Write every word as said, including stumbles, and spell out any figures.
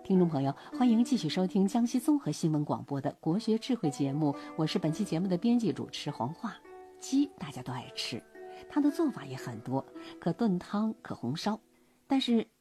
听众朋友，欢迎继续收听江西综合新闻广播的国学智慧节目，我是本期节目的编辑主持黄华。鸡大家都爱吃，它的做法也很多，可炖汤，可红烧。但是